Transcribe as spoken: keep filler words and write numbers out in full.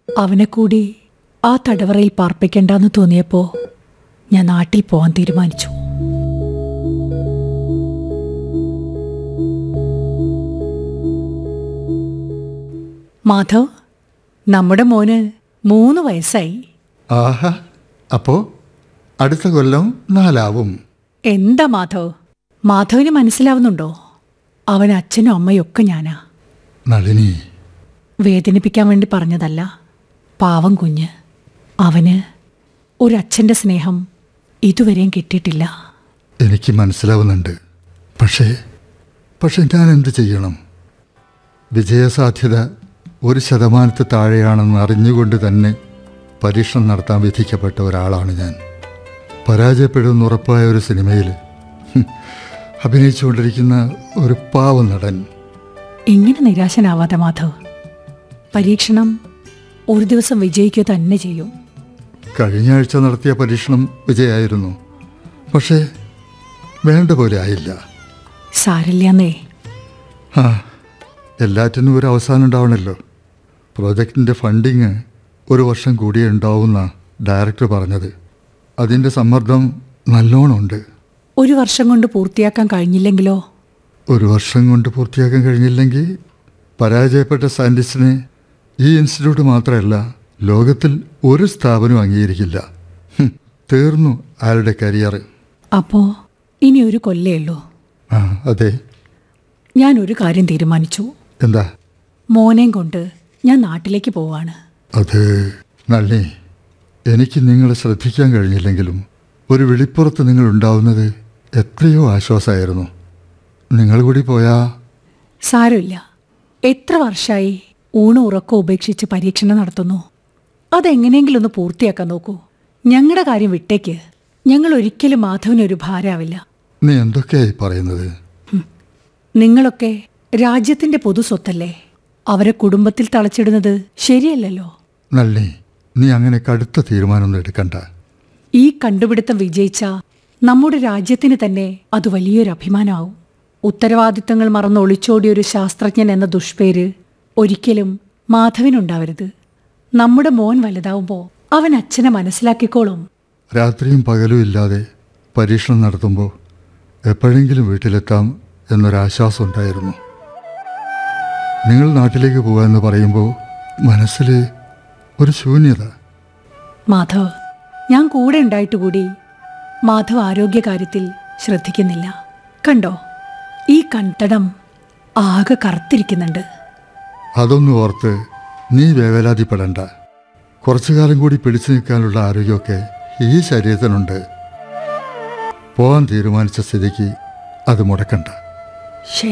അവനെ കൂടി ആ തടവറയിൽ പാർപ്പിക്കണ്ടെന്ന് തോന്നിയപ്പോൾ ഞാൻ നാട്ടിൽ പോകാൻ തീരുമാനിച്ചു. മാധവ്, നമ്മുടെ മോന് മൂന്ന് വയസ്സായി. ആഹാ, അപ്പോ അടുത്ത കൊല്ലം നാലാവും. എന്താ മാധവ്, മാധവിന് മനസ്സിലാവുന്നുണ്ടോ? അവൻ അച്ഛനും അമ്മയും ഒക്കെ ഞാനാ. നളിനി, വേദനിപ്പിക്കാൻ വേണ്ടി പറഞ്ഞതല്ല. പാവം കുഞ്ഞ്, അവന് ഒരച്ഛൻ്റെ സ്നേഹം ഇതുവരെയും കിട്ടിയിട്ടില്ല. എനിക്ക് മനസ്സിലാവുന്നുണ്ട്. പക്ഷേ പക്ഷെ ഞാൻ എന്ത് ചെയ്യണം? വിജയസാധ്യത ഒരു ശതമാനത്തിൽ താഴെയാണെന്ന് അറിഞ്ഞുകൊണ്ട് തന്നെ പരീക്ഷണം നടത്താൻ വിധിക്കപ്പെട്ട ഒരാളാണ് ഞാൻ. പരാജയപ്പെടുമെന്ന് ഉറപ്പായ ഒരു സിനിമയിൽ അഭിനയിച്ചുകൊണ്ടിരിക്കുന്ന ഒരു പാവം നടൻ. ഇങ്ങനെ നിരാശനാവാതെ മാധവ്, പരീക്ഷണം ഒരു ദിവസം വിജയിക്കുക തന്നെ ചെയ്യും. കഴിഞ്ഞ ആഴ്ച നടത്തിയ പരീക്ഷണം വിജയമായിരുന്നു. പക്ഷേ വേണ്ട പോലെ ആയില്ല. സാരില്ലെന്നേ. ആ, എല്ലാറ്റിനും ഒരു അവസാനം ഉണ്ടാവണമല്ലോ. പ്രോജക്റ്റിൻ്റെ ഫണ്ടിങ് ഒരു വർഷം കൂടിയേ ഉണ്ടാവുന്ന ഡയറക്ടർ പറഞ്ഞത്. അതിൻ്റെ സമ്മർദ്ദം നല്ലോണമുണ്ട്. ഒരു വർഷം കൊണ്ട് പൂർത്തിയാക്കാൻ കഴിഞ്ഞില്ലെങ്കിലോ? ഒരു വർഷം കൊണ്ട് പൂർത്തിയാക്കാൻ കഴിഞ്ഞില്ലെങ്കിൽ പരാജയപ്പെട്ട സയൻറ്റിസ്റ്റിനെ ഈ ഇൻസ്റ്റിറ്റ്യൂട്ട് മാത്രമല്ല, ലോകത്തിൽ ഒരു സ്ഥാപനവും അംഗീകരിക്കില്ല. തീർന്നു അയാളുടെ കരിയർ. അപ്പോൾ ഇനി ഒരു കൊല്ലേ ഉള്ളൂ. ആ, അതെ. ഞാൻ ഒരു കാര്യം തീരുമാനിച്ചു. എന്താ? മോനെയും കൊണ്ട് ഞാൻ നാട്ടിലേക്ക് പോവാണ്. അത് നള്ളി, എനിക്ക് നിങ്ങളെ ശ്രദ്ധിക്കാൻ കഴിഞ്ഞില്ലെങ്കിലും ഒരു വെളിപ്പുറത്ത് നിങ്ങൾ ഉണ്ടാവുന്നത് എത്രയോ ആശ്വാസമായിരുന്നു. നിങ്ങൾ കൂടി പോയാ... സാരമില്ല. എത്ര വർഷമായി ഊണും ഉറക്കവും ഉപേക്ഷിച്ച് പരീക്ഷണം നടത്തുന്നു. അതെങ്ങനെയെങ്കിലും ഒന്ന് പൂർത്തിയാക്കാൻ നോക്കൂ. ഞങ്ങളുടെ കാര്യം വിട്ടേക്ക്. ഞങ്ങൾ ഒരിക്കലും മാധവനൊരു ഭാരമാവില്ല. നീ എന്തൊക്കെയായി പറയുന്നത്? നിങ്ങളൊക്കെ രാജ്യത്തിന്റെ പൊതു സ്വത്തല്ലേ. അവരെ കുടുംബത്തിൽ തളച്ചിടുന്നത് ശരിയല്ലല്ലോ. നള്ളി, നീ അങ്ങനെ കടുത്ത തീരുമാനമൊന്നും എടുക്കണ്ട. ഈ കണ്ടുപിടുത്തം വിജയിച്ച നമ്മുടെ രാജ്യത്തിന് തന്നെ അത് വലിയൊരു അഭിമാനമാവും. ഉത്തരവാദിത്തങ്ങൾ മറന്ന് ഒളിച്ചോടിയൊരു ശാസ്ത്രജ്ഞൻ എന്ന ദുഷ്പേര് ഒരിക്കലും മാധവിനുണ്ടാവരുത്. നമ്മുടെ മോൻ വലുതാവുമ്പോൾ അവൻ അച്ഛനെ മനസ്സിലാക്കിക്കോളും. രാത്രിയും പകലും ഇല്ലാതെ പരീക്ഷണം നടത്തുമ്പോൾ എപ്പോഴെങ്കിലും വീട്ടിലെത്താം എന്നൊരാശ്വാസം ഉണ്ടായിരുന്നു. നിങ്ങൾ നാട്ടിലേക്ക് പോകാമെന്ന് പറയുമ്പോൾ മനസ്സിൽ ഒരു ശൂന്യത. മാധവ്, ഞാൻ കൂടെ ഉണ്ടായിട്ട് കൂടി മാധവ് ആരോഗ്യകാര്യത്തിൽ ശ്രദ്ധിക്കുന്നില്ല. കണ്ടോ, ഈ കൺതടം ആകെ കറുത്തിരിക്കുന്നുണ്ട്. അതൊന്നും ഓർത്ത് നീ വേവലാതിപ്പെടണ്ട. കുറച്ചു കാലം കൂടി പിടിച്ചു നിൽക്കാനുള്ള ആരോഗ്യമൊക്കെ ഈ ശരീരത്തിനുണ്ട്. പോകാൻ തീരുമാനിച്ച സ്ഥിതിക്ക് അത് മുടക്കണ്ട.